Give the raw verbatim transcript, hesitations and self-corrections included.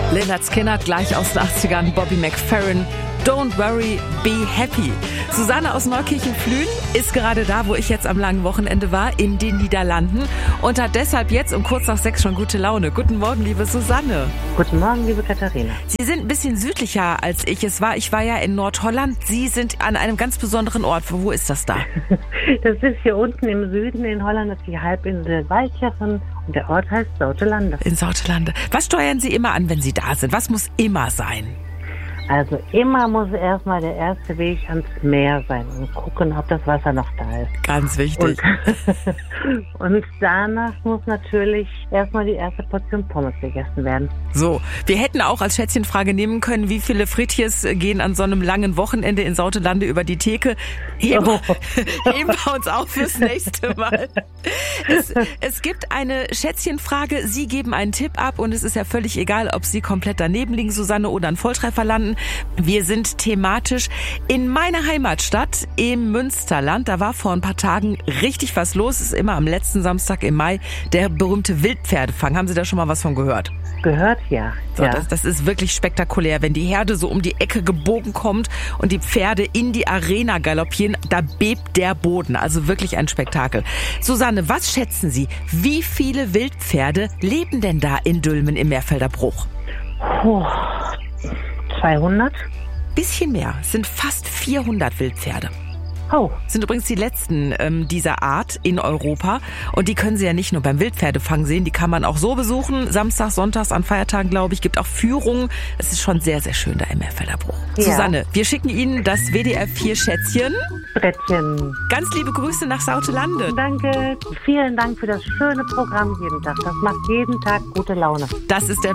Lynyrd Skynyrd, gleich aus den achtzigern, Bobby McFerrin, Don't Worry, Be Happy. Susanne aus Neukirchen-Flühen ist gerade da, wo ich jetzt am langen Wochenende war, in den Niederlanden und hat deshalb jetzt um kurz nach sechs schon gute Laune. Guten Morgen, liebe Susanne. Guten Morgen, liebe Katharina. Sie sind ein bisschen südlicher, als ich es war. Ich war ja in Nordholland. Sie sind an einem ganz besonderen Ort. Wo ist das da? Das ist hier unten im Süden in Holland, das ist die Halbinsel Walcheren und der Ort heißt Zoutelande. In Zoutelande. Was steuern Sie immer an, wenn Sie da sind? Was muss immer sein? Also immer muss erstmal der erste Weg ans Meer sein und gucken, ob das Wasser noch da ist. Ganz wichtig. Und, und danach muss natürlich erstmal die erste Portion Pommes gegessen werden. So, wir hätten auch als Schätzchenfrage nehmen können, wie viele Frittjes gehen an so einem langen Wochenende in Zoutelande über die Theke. Heben, oh. heben wir uns auf fürs nächste Mal. Es, es gibt eine Schätzchenfrage, Sie geben einen Tipp ab und es ist ja völlig egal, ob Sie komplett daneben liegen, Susanne, oder einen Volltreffer landen. Wir sind thematisch in meiner Heimatstadt im Münsterland. Da war vor ein paar Tagen richtig was los. Es ist immer am letzten Samstag im Mai der berühmte Wildpferdefang. Haben Sie da schon mal was von gehört? Gehört, ja. So, ja. Das, das ist wirklich spektakulär, wenn die Herde so um die Ecke gebogen kommt und die Pferde in die Arena galoppieren, da bebt der Boden. Also wirklich ein Spektakel. Susanne, was schätzen Sie? Wie viele Wildpferde leben denn da in Dülmen im Meerfelder Bruch? Oh. zweihundert? Bisschen mehr. Es sind fast vierhundert Wildpferde. Oh. Sind übrigens die letzten ähm, dieser Art in Europa. Und die können Sie ja nicht nur beim Wildpferdefang sehen, die kann man auch so besuchen. Samstags, sonntags, an Feiertagen, glaube ich, gibt auch Führungen. Es ist schon sehr, sehr schön da im Meerfelder Bruch. Ja. Susanne, wir schicken Ihnen das W D R vier Schätzchen. Brettchen. Ganz liebe Grüße nach Zoutelande. Danke. Vielen Dank für das schöne Programm jeden Tag. Das macht jeden Tag gute Laune. Das ist der